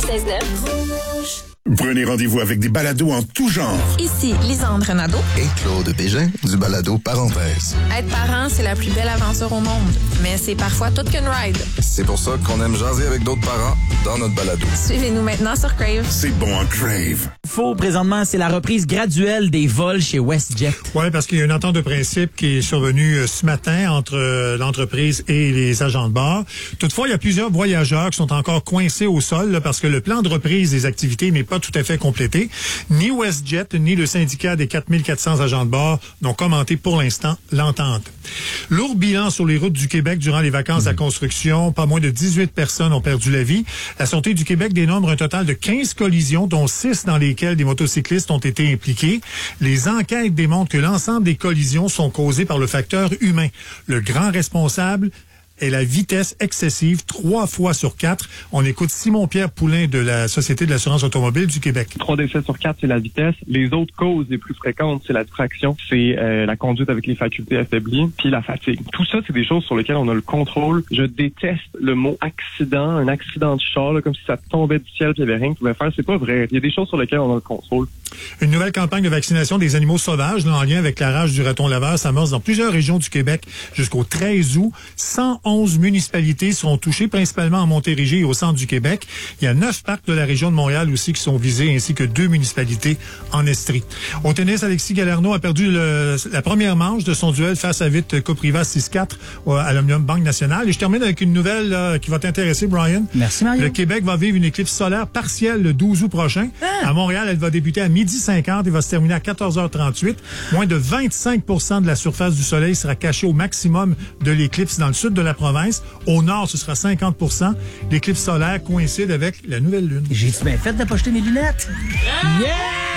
96.9. Prenez rendez-vous avec des balados en tout genre. Ici, Lisandre Nadeau. Et Claude Bégin du balado Parenthèse. Être parent, c'est la plus belle aventure au monde. Mais c'est parfois toute qu'une ride. C'est pour ça qu'on aime jaser avec d'autres parents dans notre balado. Suivez-nous maintenant sur Crave. C'est bon en Crave. Présentement, c'est la reprise graduelle des vols chez WestJet. Oui, parce qu'il y a une entente de principe qui est survenue ce matin entre l'entreprise et les agents de bord. Toutefois, il y a plusieurs voyageurs qui sont encore coincés au sol là, parce que le plan de reprise des activités n'est pas tout à fait complété. Ni WestJet, ni le syndicat des 4400 agents de bord n'ont commenté pour l'instant l'entente. Lourd bilan sur les routes du Québec durant les vacances de la construction. Pas moins de 18 personnes ont perdu la vie. La Sûreté du Québec dénombre un total de 15 collisions, dont 6 dans lesquelles des motocyclistes ont été impliqués. Les enquêtes démontrent que l'ensemble des collisions sont causées par le facteur humain. Le grand responsable est la vitesse excessive, 3 fois sur 4. On écoute Simon-Pierre Poulain de la Société de l'assurance automobile du Québec. 3 décès sur 4, c'est la vitesse. Les autres causes les plus fréquentes, c'est la distraction, c'est la conduite avec les facultés affaiblies, puis la fatigue. Tout ça, c'est des choses sur lesquelles on a le contrôle. Je déteste le mot accident, un accident de char, là, comme si ça tombait du ciel et il n'y avait rien qui pouvait faire. C'est pas vrai. Il y a des choses sur lesquelles on a le contrôle. Une nouvelle campagne de vaccination des animaux sauvages, là, en lien avec la rage du raton laveur, s'amorce dans plusieurs régions du Québec jusqu'au 13 août. 111 municipalités seront touchées, principalement en Montérégie et au centre du Québec. Il y a 9 parcs de la région de Montréal aussi qui sont visés, ainsi que 2 municipalités en Estrie. Au tennis, Alexis Galarneau a perdu la première manche de son duel face à Vite Kopriva 6-4 à l'Omnium Banque Nationale. Et je termine avec une nouvelle qui va t'intéresser, Brian. Merci, Mario. Le Québec va vivre une éclipse solaire partielle le 12 août prochain. À Montréal, elle va débuter à 12h50 et va se terminer à 14h38. Moins de 25% de la surface du soleil sera cachée au maximum de l'éclipse dans le sud de la province. Au nord, ce sera 50%. L'éclipse solaire coïncide avec la nouvelle lune. J'ai-tu bien fait de pas jeter mes lunettes? Yeah!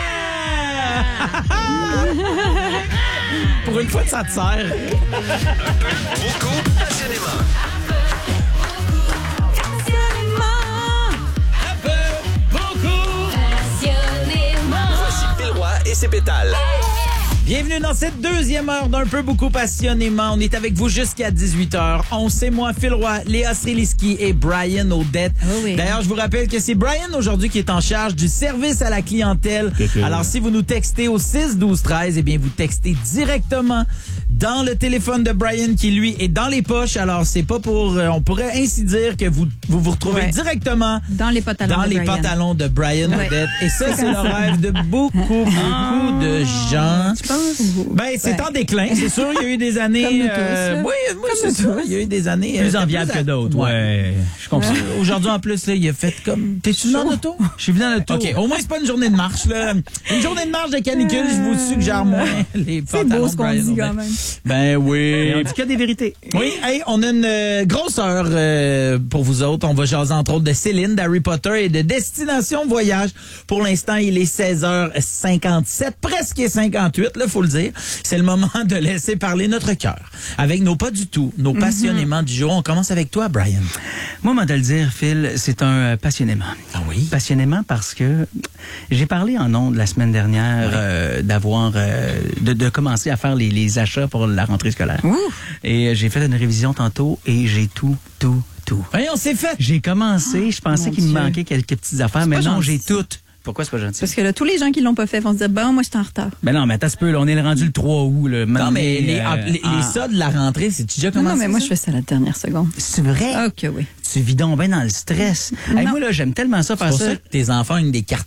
Pour une fois, ça te sert. Beaucoup passionnément. Voici Phil Roy et ses pétales. Bienvenue dans cette deuxième heure d'Un peu beaucoup passionnément. On est avec vous jusqu'à 18h. On sait moi, Phil Roy, Léa Streliski et Brian Audette. Oh oui. D'ailleurs, je vous rappelle que c'est Brian aujourd'hui qui est en charge du service à la clientèle. Alors, si vous nous textez au 6-12-13, eh bien, vous textez directement dans le téléphone de Brian qui, lui, est dans les poches. Alors, c'est pas pour... on pourrait ainsi dire que vous retrouvez directement dans les pantalons de Brian Audette. Et ça, c'est le rêve de beaucoup de gens. Tu penses? Ben, c'est en déclin, c'est sûr. Il y a eu des années... Comme nous tous, oui, c'est ça. Il y a eu des années... Plus enviables que d'autres, ouais. Je comprends. Aujourd'hui, en plus, là, il a fait comme... T'es-tu venu en auto? Je suis venu en auto. OK, au moins, c'est pas une journée de marche, là. Une journée de marche de canicule, je vous suggère moins les C'est pantalons beau de ce qu'on Brian dit Audette. quand même. Ben oui. On dit qu'il y a des vérités. Oui, hey, on a une grosse heure pour vous autres. On va jaser entre autres de Céline, d'Harry Potter et de Destination Voyage. Pour l'instant, il est 16h57, presque 58, là, faut le dire. C'est le moment de laisser parler notre cœur. Avec nos pas du tout, nos passionnément du jour. On commence avec toi, Brian. Moi, moi, de le dire, Phil, c'est un passionnément. Ah oui? Passionnément parce que j'ai parlé en ondes la semaine dernière d'avoir de commencer à faire les achats pour la rentrée scolaire. Et j'ai fait une révision tantôt et j'ai tout. Oui, on s'est fait. J'ai commencé, je pensais qu'il me Dieu. manquait quelques petites affaires, mais non, gentil. j'ai toutes. Pourquoi c'est pas gentil? Parce que là, tous les gens qui l'ont pas fait vont se dire, bon, moi, je suis en retard. Ben non, mais attends un peu, là, on est rendu le 3 août, là. Non, mais les ça de la rentrée, c'est-tu déjà commencé? Non, mais moi, ça? je fais ça à la dernière seconde. C'est vrai? Ok, oui. Tu vis donc bien dans le stress. Hey, moi, là, j'aime tellement ça, C'est faire pour ça. ça que tes enfants ont des cartes